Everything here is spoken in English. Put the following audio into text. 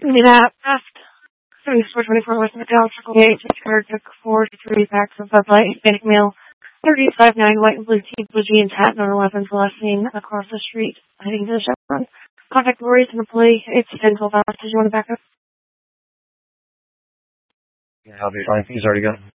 I mean, past 424 West McDowell, Circle 8, card took 4 to 3 packs of Bud Light, Hispanic male, 35-9, white and blue tee, blue jeans, hat, no 11s, last seen across the street, heading to the Chevron. Contact Lori's in the play. It's 10-12 hours. Did you want to back up? Yeah, I'll be fine. He's already gone.